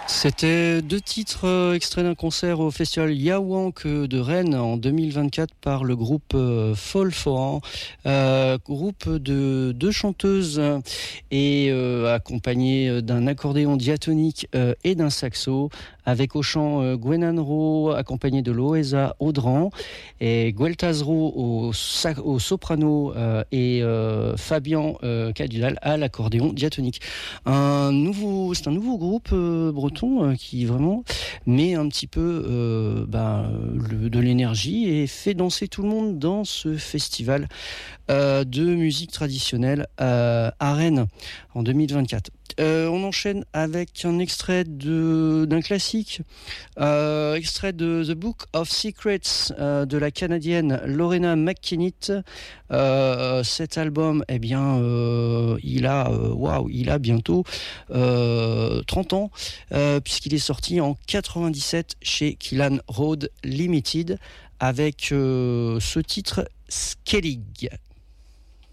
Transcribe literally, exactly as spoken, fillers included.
C'était deux titres euh, extraits d'un concert au festival Yawank de Rennes en deux mille vingt-quatre par le groupe euh, Fall Foran, euh, groupe de deux chanteuses et euh, accompagné d'un accordéon diatonique euh, et d'un saxo, avec au chant euh, Gwenan Ro accompagné de Loesa Audran et Gueltazro au, sac- au soprano euh, et euh, Fabian euh, Cadudal à l'accordéon diatonique. Un nouveau, c'est un nouveau groupe euh, breton euh, qui vraiment met un petit peu euh, ben, le, de l'énergie et fait danser tout le monde dans ce festival euh, de musique traditionnelle euh, à Rennes en deux mille vingt-quatre. Euh, on enchaîne avec un extrait de, d'un classique, euh, extrait de The Book of Secrets euh, de la Canadienne Lorena McKennitt. Euh, cet album, eh bien, euh, il a, euh, waouh, il a bientôt euh, trente ans, euh, puisqu'il est sorti en quatre-vingt-dix-sept chez Killan Road Limited avec euh, ce titre Skellig.